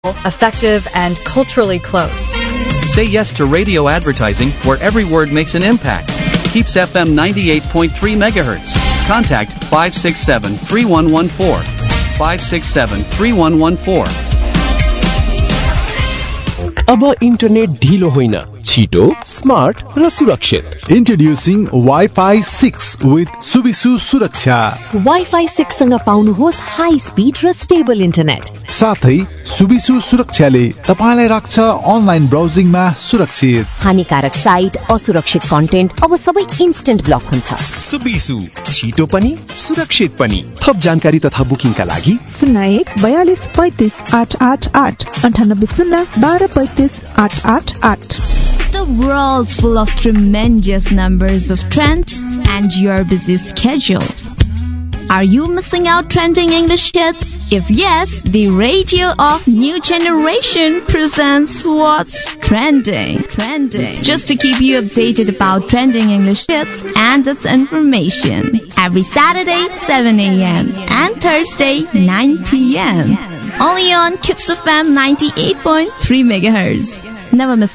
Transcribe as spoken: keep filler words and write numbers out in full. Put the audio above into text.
effective, and culturally close. Say yes to radio advertising where every word makes an impact. Keeps F M ninety-eight point three megahertz. Contact five six seven, three one one four. five six seven, three one one four. अब internet ढिलो होइन, छिटो, smart र सुरक्षित. Introducing Wi-Fi six with Subisu Suraksha. Wi-Fi six सँग पाउनुहोस् high speed र stable internet. साथै सुबिसु सुरक्षाले तपाईलाई राख्छ online ब्राउजिङमा सुरक्षित. हानिकारक साइट, असुरक्षित कन्टेन्ट अब सबै इन्स्टेन्ट ब्लक हुन्छ. सुबिसु, छिटो पनि सुरक्षित पनि. थप जानकारी तथा बुकिङका लागि शून्य एक बयालीस पैंतीस आठ आठ आठ अन्ठानब्बे शून्य बाह्र पैंतीस आठ आठ आठ. The world's full of tremendous numbers of trends and your busy schedule. Are you missing out trending English hits? If yes, the radio of new generation presents What's Trending. Trending. Just to keep you updated about trending English hits and its information. Every Saturday, seven a.m. and Thursday, nine p.m. Only on Kips F M ninety-eight point three megahertz. Never miss